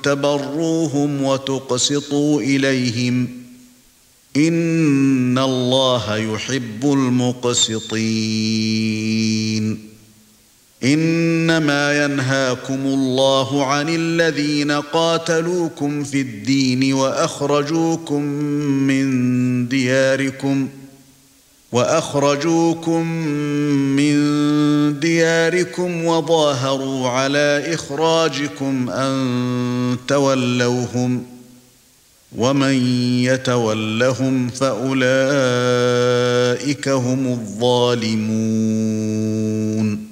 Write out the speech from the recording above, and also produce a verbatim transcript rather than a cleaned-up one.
تبروهم وتقسطوا إليهم إن الله يحب المقسطين إنما ينهاكم الله عن الذين قاتلوكم في الدين وأخرجوكم من دياركم وأخرجوكم من دياركم وظاهروا على إخراجكم أن تولوهم ومن يتولهم فأولئك هم الظالمون